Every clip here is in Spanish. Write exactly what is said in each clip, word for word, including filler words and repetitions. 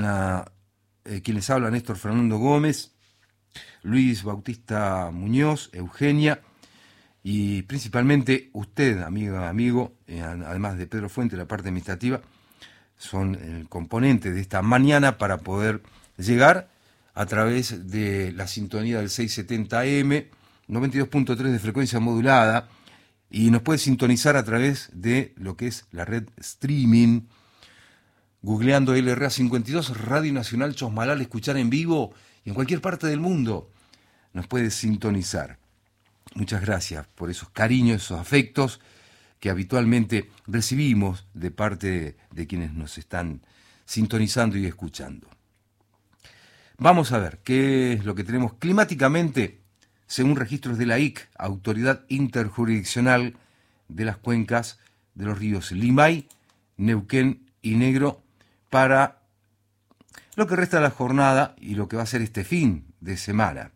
para eh, quien les habla, Néstor Fernando Gómez, Luis Bautista Muñoz, Eugenia, y principalmente usted, amiga, amigo, eh, además de Pedro Fuente, la parte administrativa, son el componente de esta mañana para poder llegar a través de la sintonía del seiscientos setenta A M, noventa y dos punto tres de frecuencia modulada, y nos puede sintonizar a través de lo que es la red streaming, googleando L R A cincuenta y dos, Radio Nacional Chosmalal, escuchar en vivo y en cualquier parte del mundo nos puede sintonizar. Muchas gracias por esos cariños, esos afectos que habitualmente recibimos de parte de, de quienes nos están sintonizando y escuchando. Vamos a ver qué es lo que tenemos climáticamente, según registros de la I C, Autoridad Interjurisdiccional de las Cuencas de los Ríos Limay, Neuquén y Negro, para lo que resta de la jornada y lo que va a ser este fin de semana.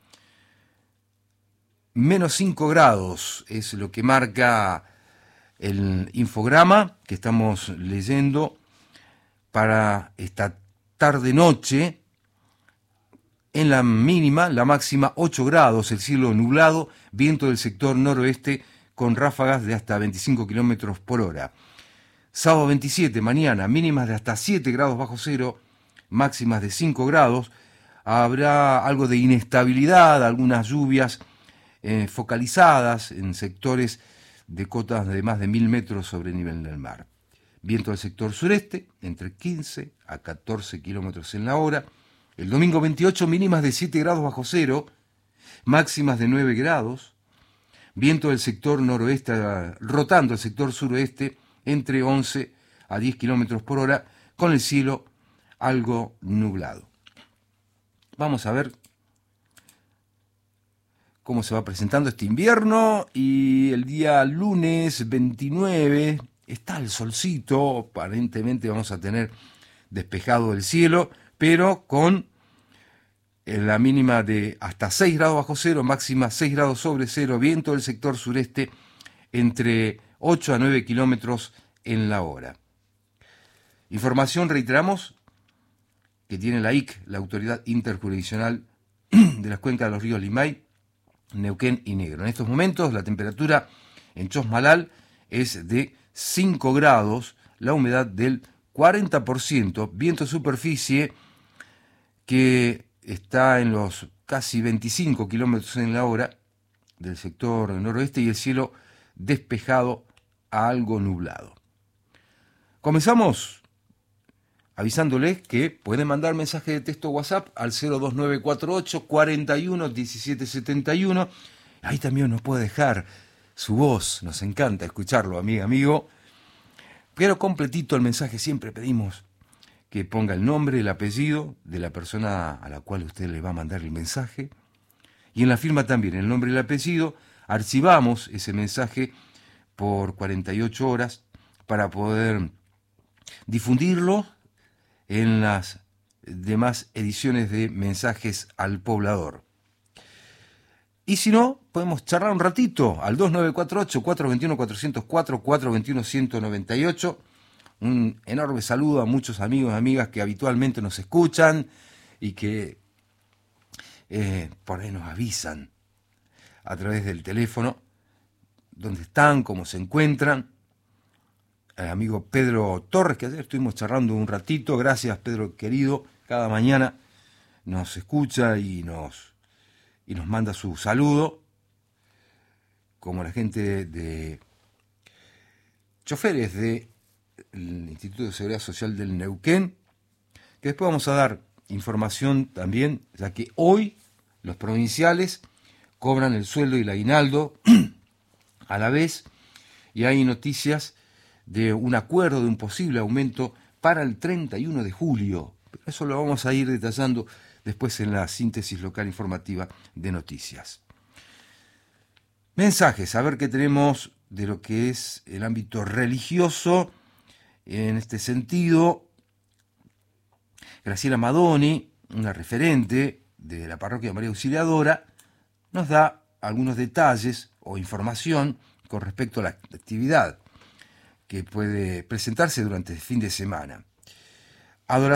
Menos cinco grados es lo que marca el infograma que estamos leyendo para esta tarde-noche. En la mínima, la máxima ocho grados, el cielo nublado, viento del sector noroeste con ráfagas de hasta veinticinco kilómetros por hora. Sábado veintisiete, mañana, mínimas de hasta siete grados bajo cero, máximas de cinco grados. Habrá algo de inestabilidad, algunas lluvias eh, focalizadas en sectores de cotas de más de mil metros sobre el nivel del mar. Viento del sector sureste, entre quince a catorce kilómetros en la hora. El domingo veintiocho, mínimas de siete grados bajo cero, máximas de nueve grados. Viento del sector noroeste, rotando el sector suroeste, entre once a diez kilómetros por hora, con el cielo algo nublado. Vamos a ver cómo se va presentando este invierno, y el día lunes veintinueve está el solcito, aparentemente vamos a tener despejado el cielo, pero con la mínima de hasta seis grados bajo cero, máxima seis grados sobre cero, viento del sector sureste entre ocho a nueve kilómetros en la hora. Información, reiteramos, que tiene la I C, la Autoridad Interjurisdiccional de las Cuencas de los Ríos Limay, Neuquén y Negro. En estos momentos la temperatura en Chosmalal es de cinco grados, la humedad del cuarenta por ciento, viento de superficie que está en los casi veinticinco kilómetros en la hora del sector noroeste, y el cielo despejado a algo nublado. Comenzamos avisándoles que pueden mandar mensaje de texto WhatsApp al cero dos nueve cuatro ocho, cuatro uno, uno siete siete uno. Ahí también nos puede dejar su voz, nos encanta escucharlo, amiga, amigo. Pero completito el mensaje, siempre pedimos que ponga el nombre, el apellido de la persona a la cual usted le va a mandar el mensaje. Y en la firma también el nombre y el apellido. Archivamos ese mensaje por cuarenta y ocho horas para poder difundirlo en las demás ediciones de Mensajes al Poblador. Y si no, podemos charlar un ratito al dos nueve cuatro ocho, cuatro dos uno, cuatro cero cuatro, cuatro dos uno, uno nueve ocho. Un enorme saludo a muchos amigos y amigas que habitualmente nos escuchan y que eh, por ahí nos avisan a través del teléfono dónde están, cómo se encuentran. El amigo Pedro Torres, que ayer estuvimos charlando un ratito. Gracias, Pedro querido. Cada mañana nos escucha y nos, y nos manda su saludo. Como la gente de choferes del Instituto de Seguridad Social del Neuquén, que después vamos a dar información también, ya que hoy los provinciales cobran el sueldo y el aguinaldo a la vez, y hay noticias de un acuerdo, de un posible aumento para el treinta y uno de julio. Pero eso lo vamos a ir detallando después en la síntesis local informativa de noticias. Mensajes, a ver qué tenemos de lo que es el ámbito religioso. En este sentido, Graciela Madoni, una referente de la parroquia María Auxiliadora, nos da algunos detalles o información con respecto a la actividad que puede presentarse durante el fin de semana. Adoración